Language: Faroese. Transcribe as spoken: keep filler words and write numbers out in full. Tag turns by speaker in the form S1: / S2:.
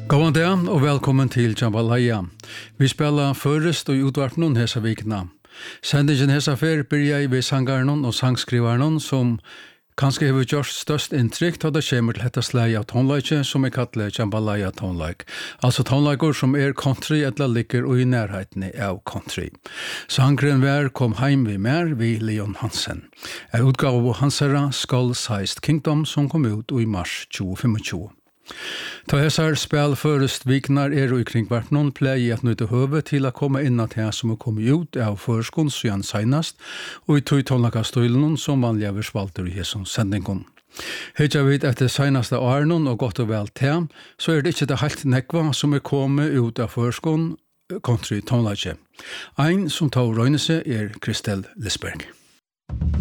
S1: God dag og velkommen til Jambalaya. Vi spiller først og utvartnen hesa vikna. Sendingen hesa fer byrja i ved sangarnon og sangskrivaren som kanskje har gjort størst inntrykk da det kommer til dette slag av tonleike som er kallet Jambalaya tonleik. Altså tonleiker som er country eller ligger og i nærheten av country. Sangren vær kom heim vi mer ved Leon Hansen. Er utgave av Hansera Skull Sized Kingdom som kom ut i mars tjue tjue. Ta hesar spel først viknar er og kring hvert noen plei at nøyde høve til å komme inn at her som er kommet ut av førskon siden senast og i tog tonlaka støylen som vanlige versvalter i hesson sendingon. Hedja vid etter senaste årenon og godt og vel til, så er det ikke det helt nekva som er kommet ut av førskon country tonlake. Ein som tar røyne seg er Kristel Lisberg.